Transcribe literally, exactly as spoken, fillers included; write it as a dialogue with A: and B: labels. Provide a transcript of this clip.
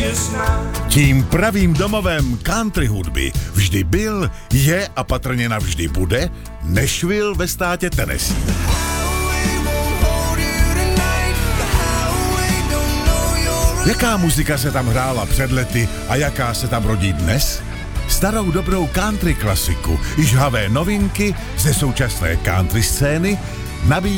A: Tím pravým domovem country hudby vždy byl, je a patrně navždy bude Nashville ve státě Tennessee. Jaká muzika se tam hrála před lety a jaká se tam rodí dnes? Starou dobrou country klasiku i žhavé novinky ze současné country scény nabíjí